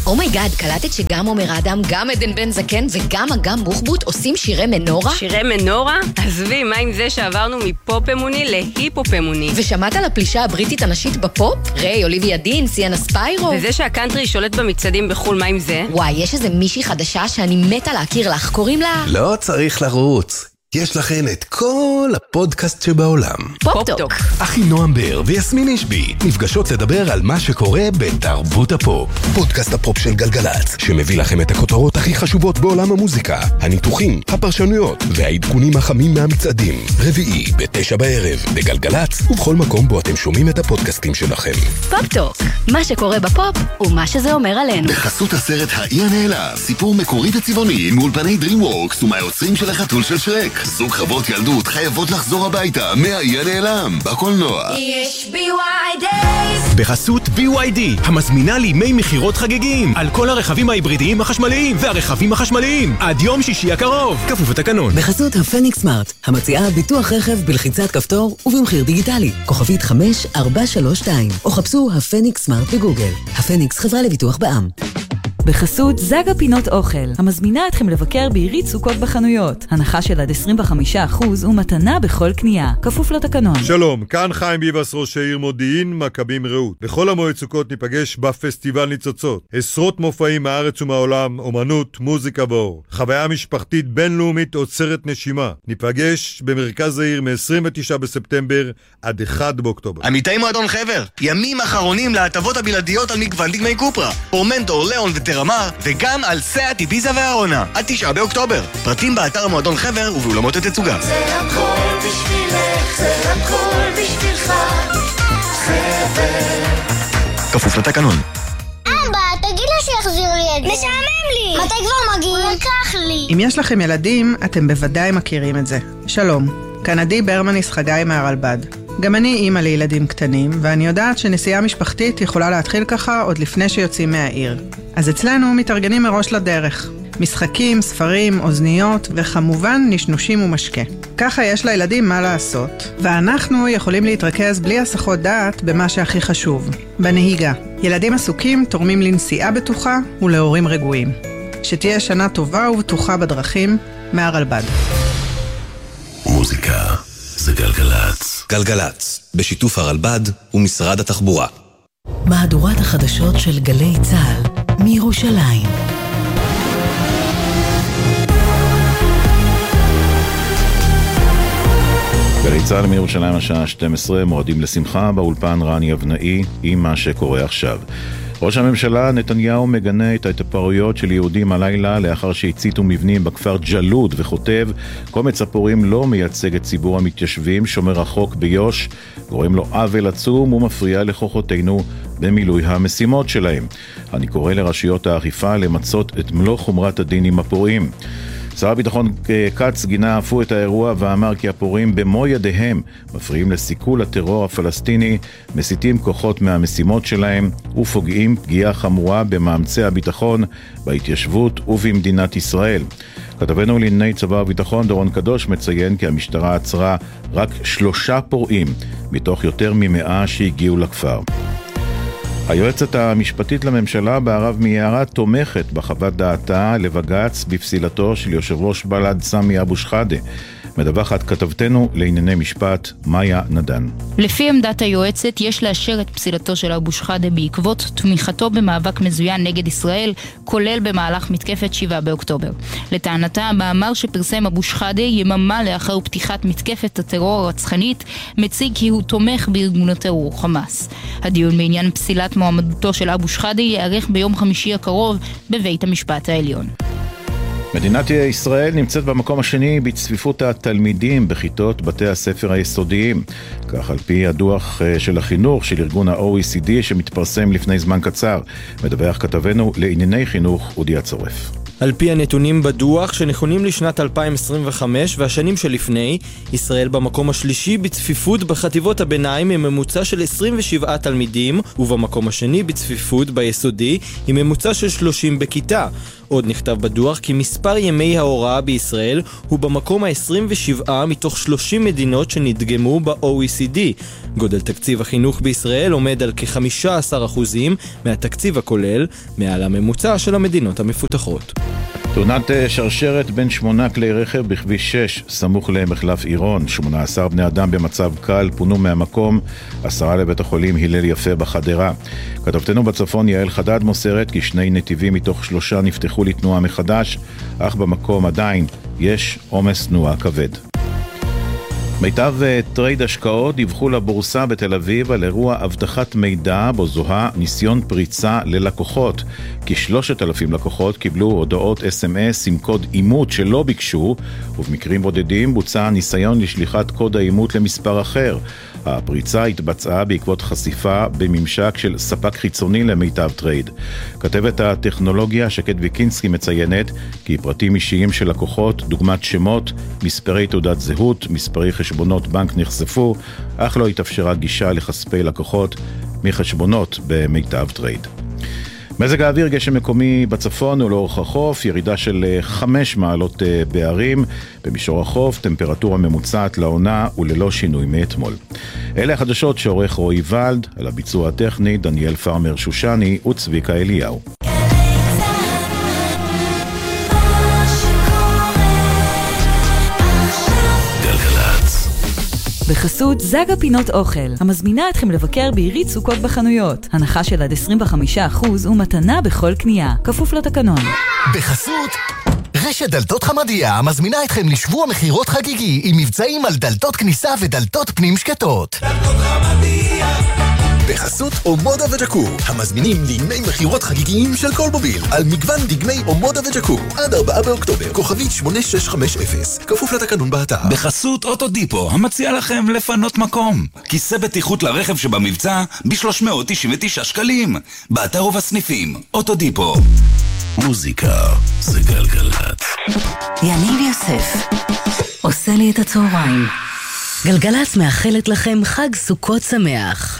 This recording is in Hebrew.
אומייגאד, קלטת שגם עומר אדם, גם עדן בן זקן וגם אגם בוחבוט עושים שירי מנורה? שירי מנורה? עזבי, מה עם זה שעברנו מפופ אמוני להיפופ אמוני? ושמעת על הפלישה הבריטית הנשית בפופ? ריי, אוליביה דין, סיאנה ספיירו? וזה שהקאנטרי שולט במצעדים בחול, מה עם זה? וואי, יש איזה מישהי חדשה שאני מתה להכיר לך, קוראים לה? לא צריך לרוץ. יש לכן את כל הפודקאסט שבעולם. פופ-טוק. אחי נועם בר ויסמין אישבי נפגשות לדבר על מה שקורה בתרבות הפופ. פודקאסט הפופ של גלגלץ, שמביא לכם את הכותרות הכי חשובות בעולם המוזיקה, הניתוחים, הפרשנויות והעדכונים החמים מהמצעדים. רביעי, 9 בערב, בגלגלץ, ובכל מקום בו אתם שומעים את הפודקאסטים שלכם. פופ-טוק. מה שקורה בפופ ומה שזה אומר עלינו. בחסות הסרט האי הנעלם, סיפור מקורי וצבעוני מאולפני DreamWorks ומהיוצרים של החתול של שרק. זוג חוות ילדות חייבות לחזור הביתה מהאי הנעלם, בקולנוע. יש BYD. בחסות BYD, המזמינה לימי מחירות חגיגים על כל הרכבים ההיברידיים החשמליים והרכבים החשמליים עד יום שישי הקרוב, כפוף לתקנון. בחסות הפניקס סמארט, המציעה ביטוח רכב בלחיצת כפתור ובמחיר דיגיטלי, כוכבית 5432, או חפשו הפניקס סמארט בגוגל. הפניקס, חברה לביטוח בע"מ. בחסות זגה פינות אוכל, המזמינה אתכם לבקר בעירית סוכות בחנויות. הנחה של עד 25% ומתנה בכל קנייה, כפוף לתקנון. שלום, כאן חיים ביבס, ראש העיר מודיעין, מכבים רעות. בכל המועד סוכות ניפגש בפסטיבל ניצוצות. עשרות מופעים מהארץ ומהעולם, אומנות, מוזיקה ואור. חוויה משפחתית בינלאומית עוצרת נשימה. ניפגש במרכז העיר מ-29 בספטמבר עד 1 באוקטובר. עמיתי מועדון חבר, ימים אחרונים להטבות הבלעדיות על מגוון דגמי קופרה, פורמנטור, ליאון תרמר, וגם על סאט, איביזה והארונה, עד 9 באוקטובר. פרטים באתר מועדון חבר ובאולמות התצוגה. זה הכל בשבילך, זה הכל בשבילך, חבר. כפוף לתקנון. אבא, תגיד לה שיחזיר לי את זה. משעמם לי. מתי כבר מגיעים? הוא לקח לי. אם יש לכם ילדים, אתם בוודאי מכירים את זה. שלום, כאן עדי ברמניס חגי מהרלב"ד. גם אני אימא לילדים קטנים, ואני יודעת שנסיעה משפחתית יכולה להתחיל ככה עוד לפני שיוצאים מהעיר. אז אצלנו מתארגנים מראש לדרך. משחקים, ספרים, אוזניות, וכמובן נשנושים ומשקה. ככה יש לילדים מה לעשות, ואנחנו יכולים להתרכז בלי הסחות דעת במה שהכי חשוב, בנהיגה. ילדים עסוקים תורמים לנסיעה בטוחה ולהורים רגועים. שתהיה שנה טובה ובטוחה בדרכים, מהרלב"ד. מוזיקה זה גלגלץ. גלגלץ, בשיתוף הרלב"ד ומשרד התחבורה. מהדורת החדשות של גלי צה"ל מירושלים. גלי צה"ל מירושלים השעה 12, מועדים לשמחה באולפן רני אבנאי עם מה שקורה עכשיו. ראש הממשלה נתניהו מגנה את ההתפרעויות של יהודים הלילה לאחר שהציתו מבנים בכפר ג'לוד וכותב, קומץ הפורעים לא מייצג את ציבור המתיישבים, שומר החוק ביוש, גורם לו עוול עצום ומפריע לכוחותינו במילוי המשימות שלהם. אני קורא לרשויות האכיפה למצות את מלוא חומרת הדין עם הפורעים. שר הביטחון קץ גינה אף הוא את האירוע ואמר כי הפורעים במו ידיהם מפריעים לסיכול הטרור הפלסטיני, מסיתים כוחות מהמשימות שלהם ופוגעים פגיעה חמורה במאמצי הביטחון, בהתיישבות ובמדינת ישראל. כתבנו לענייני צבא הביטחון דורון קדוש מציין כי המשטרה עצרה רק 3 פורעים מתוך יותר מ100 שהגיעו לכפר. היועצת המשפטית לממשלה בערב מיערה תומכת בחוות דעתה לבג"ץ בפסילתו של יושב ראש בל"ד סמי אבו שחאדה. מדווחת כתבתנו לענייני משפט מאיה נדן. לפי עמדת היועצת יש לאשר את פסילתו של אבו שחאדה בעקבות תמיכתו במאבק מזוין נגד ישראל, כולל במהלך מתקפת 7 באוקטובר. לטענתה, המאמר שפרסם אבו שחאדה יממה לאחר פתיחת מתקפת הטרור הרצחנית מציג כי הוא תומך בארגון הטרור חמאס. הדיון בעניין פסילת מועמדותו של אבו שחאדה יערך ביום חמישי הקרוב בבית המשפט העליון. מדינת ישראל נמצאת במקום השני בצפיפות התלמידים בכיתות בתי הספר היסודיים. כך על פי הדוח של החינוך של ארגון ה-OECD שמתפרסם לפני זמן קצר. מדווח כתבנו לענייני חינוך אודי הצורף. על פי הנתונים בדוח שנכונים לשנת 2025 והשנים שלפני, ישראל במקום השלישי בצפיפות בחטיבות הביניים עם ממוצע של 27 תלמידים, ובמקום השני בצפיפות ביסודי עם ממוצע של 30 בכיתה. עוד נכתב בדוח כי מספר ימי ההוראה בישראל הוא במקום ה-27 מתוך 30 מדינות שנדגמו ב-OECD. גודל תקציב החינוך בישראל עומד על כ-15% מהתקציב הכולל, מעל הממוצע של המדינות המפותחות. תאונת שרשרת בין 8 כלי רכב בכביש 6, סמוך למחלף עירון. 18 בני אדם במצב קל פונו מהמקום, 10 לבית החולים הלל יפה בחדרה. כתבתנו בצפון יעל חדד מוסרת כי 2 נתיבים מתוך 3 נפתחו לתנועה מחדש, אך במקום עדיין יש עומס תנועה כבד. מיטב טרייד השקעות דיווחו לבורסה בתל אביב על אירוע הבטחת מידע בו זוהה ניסיון פריצה ללקוחות. כ-3,000 לקוחות קיבלו הודעות SMS עם קוד אימות שלא ביקשו, ובמקרים בודדים בוצע ניסיון לשליחת קוד האימות למספר אחר. הפריצה התבצעה בעקבות חשיפה בממשק של ספק חיצוני למיטב טרייד. כתבת הטכנולוגיה שקד ויקינסקי מציינת כי פרטים אישיים של לקוחות, דוגמת שמות, מספרי תעודת זהות, מספרי חשבונות בנק נחשפו, אך לא התאפשרה גישה לכספי לקוחות מחשבונות במיטב טרייד. מזג האוויר, גשם מקומי בצפון ולאורך החוף, ירידה של 5 מעלות בערים. במישור החוף, טמפרטורה ממוצעת לעונה וללא שינוי מאתמול. אלה החדשות שעורך רועי ולד, על הביצוע הטכני דניאל פרמר שושני וצביקה אליהו. בחסות זגה פינות אוכל, המזמינה אתכם לבקר בעירית סוכות בחנויות. הנחה של עד 25% ומתנה בכל קנייה. כפוף לתקנון. בחסות רשת דלתות חמדיה, המזמינה אתכם לשבוע מחירות חגיגי עם מבצעים על דלתות כניסה ודלתות פנים שקטות. דלתות חמדיה. בחסות אומודה וג'קו, המזמינים לימי מחירות חגיגיים של כל מוביל על מגוון דגמי אומודה וג'קו עד 4 באוקטובר, כוכבית 8650, כפוף לתקנון באתר. בחסות אוטודיפו, המציע לכם לפנות מקום. כיסא בטיחות לרכב שבמבצע ב-399 שקלים, באתר ובסניפים. אוטודיפו. מוזיקה זה גלגלת. יניב יוסף עושה לי את הצהריים. גלגלת מאחלת לכם חג סוכות שמח.